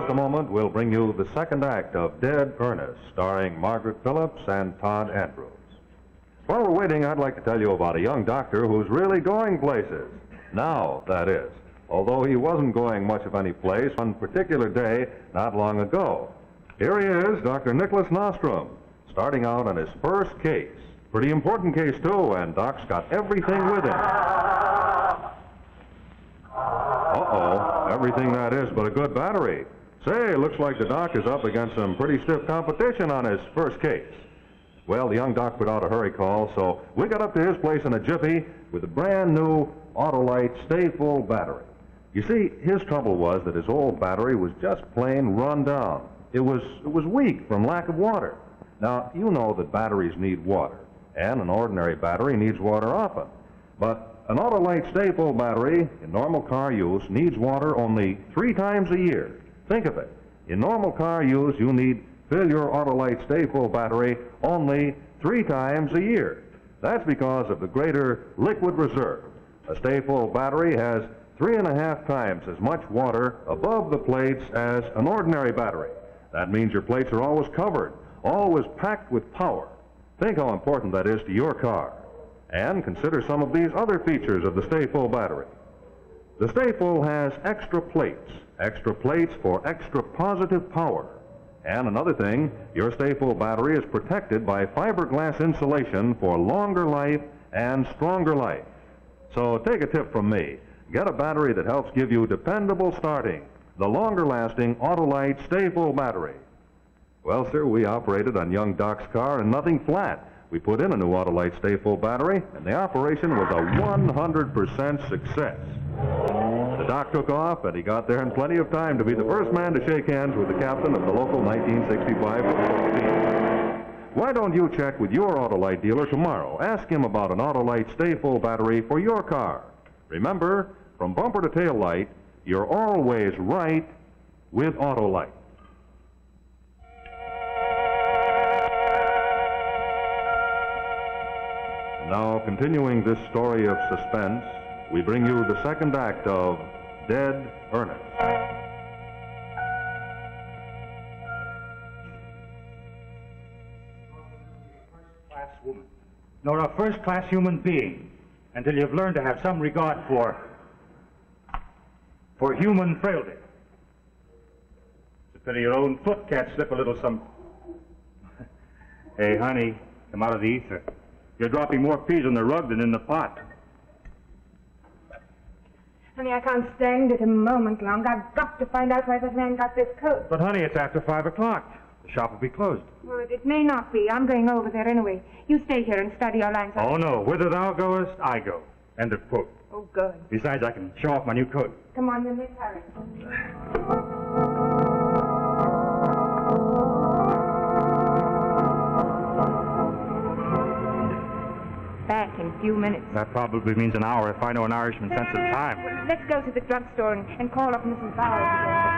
a moment, we'll bring you the second act of Dead Earnest, starring Margaret Phillips and Todd Andrews. While we're waiting, I'd like to tell you about a young doctor who's really going places. Now, that is. Although he wasn't going much of any place one particular day not long ago. Here he is, Dr. Nicholas Nostrom, starting out on his first case. Pretty important case, too, and Doc's got everything with him. Uh-oh, everything that is but a good battery. Say, looks like the Doc is up against some pretty stiff competition on his first case. Well, the young Doc put out a hurry call, so we got up to his place in a jiffy with a brand new Autolite Stay Full battery. You see, his trouble was that his old battery was just plain run down. It was weak from lack of water. Now, you know that batteries need water, and an ordinary battery needs water often. But an Autolite Stay Full battery in normal car use needs water only 3 times a year. Think of it. In normal car use, you need fill your Autolite Stay Full battery only 3 times a year. That's because of the greater liquid reserve. A Stay Full battery has 3.5 times as much water above the plates as an ordinary battery. That means your plates are always covered, always packed with power. Think how important that is to your car. And consider some of these other features of the Stay Full battery. The Stay Full has extra plates for extra positive power. And another thing, your Stay Full battery is protected by fiberglass insulation for longer life and stronger life. So take a tip from me. Get a battery that helps give you dependable starting, the longer-lasting Autolite Stay Full battery. Well, sir, we operated on young Doc's car and nothing flat. We put in a new Autolite Stay Full battery, and the operation was a 100% success. The Doc took off, and he got there in plenty of time to be the first man to shake hands with the captain of the local 1965 football team. Why don't you check with your Autolite dealer tomorrow? Ask him about an Autolite Stay Full battery for your car. Remember, from bumper to tail light, you're always right with Autolite. Now, continuing this story of suspense, we bring you the second act of Dead Earnest. First-class woman, nor a first-class human being, until you've learned to have some regard for human frailty. It's a pity your own foot can't slip a little some... Hey, honey, come out of the ether. You're dropping more peas on the rug than in the pot. Honey, I can't stand it a moment longer. I've got to find out where this man got this coat. But, honey, it's after 5 o'clock. The shop will be closed. Well, it may not be. I'm going over there anyway. You stay here and study your lines. Oh, no. Whither thou goest, I go. End of quote. Oh, good. Besides, I can show off my new coat. Come on, then, let's hurry. Back in a few minutes. That probably means an hour if I know an Irishman's sense of time. Well, let's go to the drugstore and call up Mrs. Bowers again.